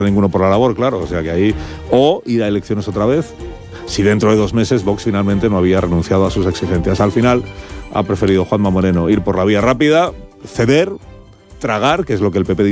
ninguno por la labor, claro, o sea que ahí, o ir a elecciones otra vez, si dentro de 2 meses Vox finalmente no había renunciado a sus exigencias. Al final ha preferido Juanma Moreno ir por la vía rápida, ceder, tragar, que es lo que el PP dice